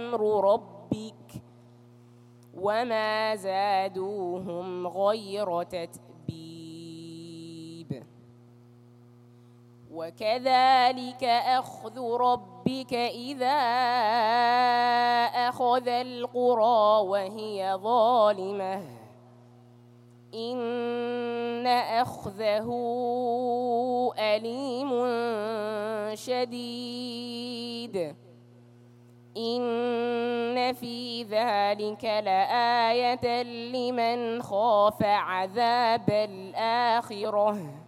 أمر ربك وما زادوهم غير تتبيب وكذلك أخذ ربك إذا أخذ القرى وهي ظالمة إن أخذه أليم شديد إن في ذلك لآية لمن خاف عذاب الآخرة